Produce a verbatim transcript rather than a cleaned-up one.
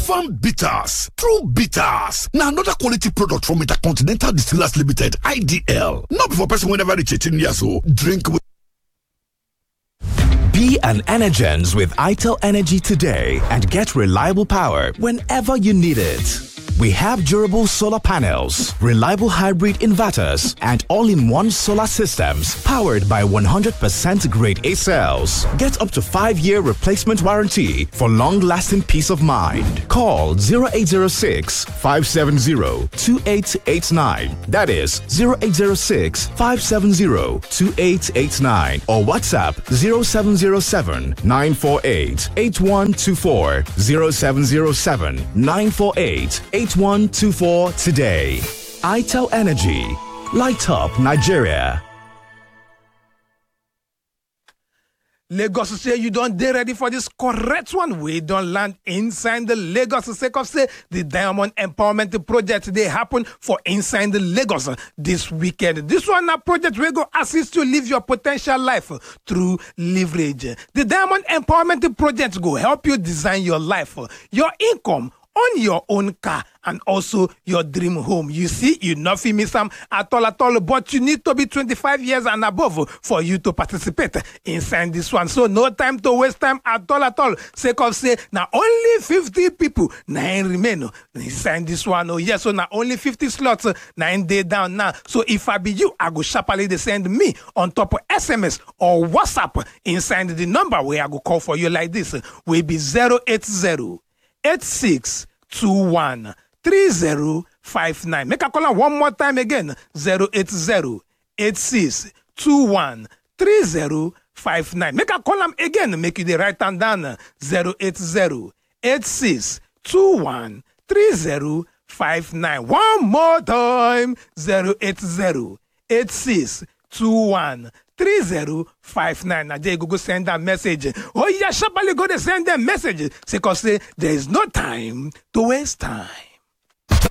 Afam Bitters. True Bitters. Now another quality product from Intercontinental Distillers Limited, I D L. Not before person whenever reach eighteen years old. Drink with. Be an Energens with Itel Energy today and get reliable power whenever you need it. We have durable solar panels, reliable hybrid inverters, and all-in-one solar systems powered by one hundred percent grade A cells. Get up to five-year replacement warranty for long-lasting peace of mind. Call zero eight zero six, five seven zero, two eight eight nine. That is zero eight zero six, five seven zero, two eight eight nine or WhatsApp zero seven zero seven, nine four eight, eight one two four, zero seven zero seven, nine four eight, eight one two four today. Itel Energy. Light up Nigeria. Lagos say you don't dey ready for this correct one. We don't land inside the Lagos sake of say the Diamond Empowerment Project they happen for inside the Lagos this weekend. This one a project we go assist you live your potential life through leverage. The Diamond Empowerment Project go help you design your life, your income, on your own car and also your dream home. You see, you nothing miss them at all at all, but you need to be twenty-five years and above for you to participate inside this one. So no time to waste time at all at all. Sake of say, now only fifty people nine remain inside this one. Oh yes, so now only fifty slots, nine day down now. So if I be you, I go sharply they send me on top of S M S or WhatsApp inside the number where I go call for you like this. Will be zero eight zero eight six two one three zero five nine. Make a call one more time again. zero eight zero eight six two one three zero five nine. Make a call them again. Make you the right hand down. zero eight zero eight six two one three zero five nine. One more time. zero eight zero eight six two one three zero five nine. Now, they go send that message. Oh, yeah, sharply go to send them message. Because say there is no time to waste time.